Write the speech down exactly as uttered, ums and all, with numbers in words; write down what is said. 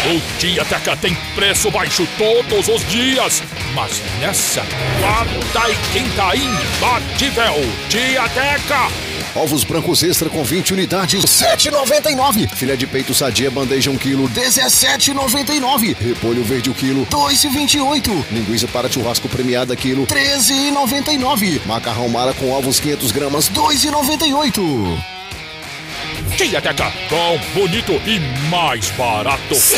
O Tiateca tem preço baixo todos os dias, mas nessa quarta e quinta imbatível. Tiateca! Ovos brancos extra com vinte unidades, sete reais e noventa e nove centavos. Filé de peito sadia bandeja um quilo, dezessete reais e noventa e nove centavos. Repolho verde o quilo, dois reais e vinte e oito centavos. Linguiça para churrasco premiada quilo, treze reais e noventa e nove centavos. Macarrão mara com ovos quinhentas gramas, dois reais e noventa e oito centavos. Tiateca, bom, bonito e mais barato.